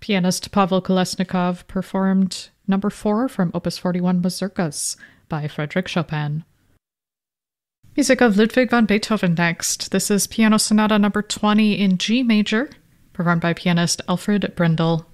Pianist Pavel Kolesnikov performed number 4 from Opus 41 Mazurkas by Frédéric Chopin. Music of Ludwig van Beethoven next. This is Piano Sonata number 20 in G major, performed by pianist Alfred Brendel.